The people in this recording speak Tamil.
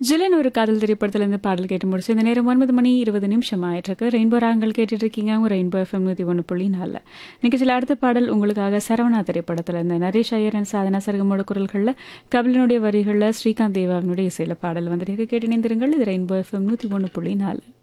ஜிலன் ஒரு காதல் திரைப்படத்திலிருந்து பாடல் கேட்டு முடிச்சு இந்த நேரம் 9 மணி 20 நிமிஷம் ஆயிட்டிருக்கு. ரெயின்போ ராகங்கள் கேட்டுட்டு இருக்கீங்க. அவங்க ரெயின்போ எஃப்எம் 101.4 நிகழ்ச்சியில் அடுத்த பாடல் உங்களுக்காக சரவணா திரைப்படத்திலிருந்து நரேஷ் ஐயர் அண்ட் சாதனா சர்கமோட குரல்களில் கபிலனுடைய வரிகளில் ஸ்ரீகாந்த் தேவாவினுடைய இசையில பாடல் வந்துட்டு கேட்டு இணைந்திருங்கள். இது ரெயின்போ எஃப்எம் 101.4.